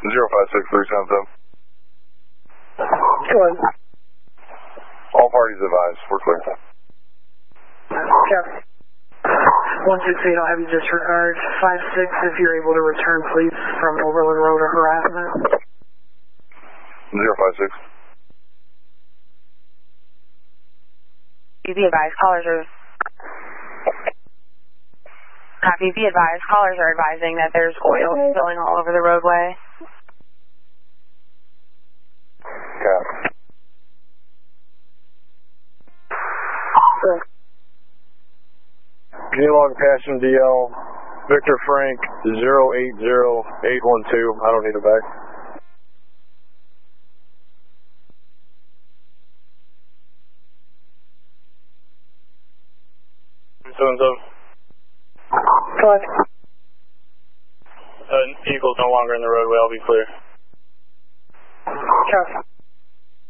056377. Go ahead. All parties advised. We're clear. Copy. 168, I'll have you disregard. 56, if you're able to return, please, from Overland Road or harassment. 056. Be advised, callers are... Copy, be advised, callers are advising that there's oil spilling all over the roadway. Copy. Unilog Passion DL, Victor Frank 080812. I don't need it back. So. Go ahead. Vehicle's no longer in the roadway. I'll be clear. Copy.